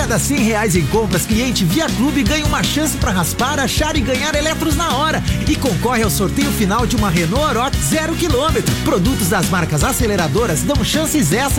cada R$100 em compras, cliente Via Clube ganha uma chance para raspar, achar e ganhar eletros na hora. E concorre ao sorteio final de uma Renault Oroch 0 km. Produtos das marcas aceleradoras dão chances extras